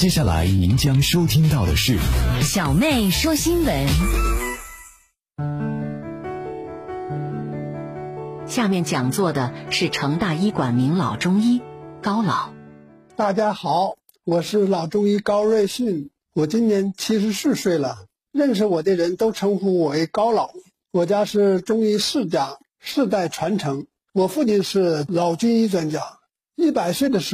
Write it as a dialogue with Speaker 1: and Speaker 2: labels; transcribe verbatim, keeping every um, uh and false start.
Speaker 1: 接下来您将收听到的是
Speaker 2: 小妹说新闻。下面讲座的是成大医馆名老中医高老。
Speaker 3: 大家好，我是老中医高瑞迅，我今年七十四岁了，认识我的人都称呼我为高老。我家是中医世家，世代传承。我父亲是老军医专家，一百岁的时候